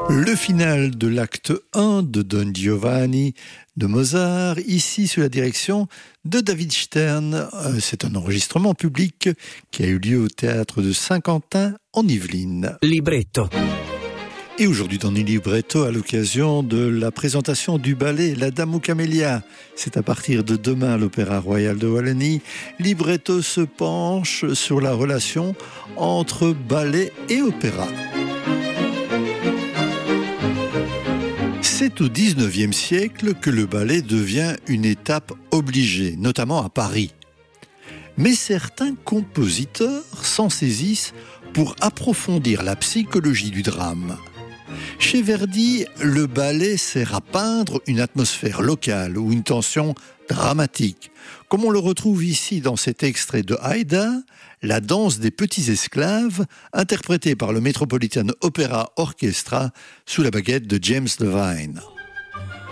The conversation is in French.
Le final de l'acte 1 de Don Giovanni de Mozart, ici sous la direction de David Stern. C'est un enregistrement public qui a eu lieu au théâtre de Saint-Quentin en Yvelines. Libretto. Et aujourd'hui dans le libretto, à l'occasion de la présentation du ballet La Dame aux Camélias, c'est à partir de demain à l'Opéra Royal de Wallonie, libretto se penche sur la relation entre ballet et opéra. C'est au XIXe siècle que le ballet devient une étape obligée, notamment à Paris. Mais certains compositeurs s'en saisissent pour approfondir la psychologie du drame. Chez Verdi, le ballet sert à peindre une atmosphère locale ou une tension dramatique, comme on le retrouve ici dans cet extrait de Aïda, la danse des petits esclaves, interprétée par le Metropolitan Opera Orchestra sous la baguette de James Devine.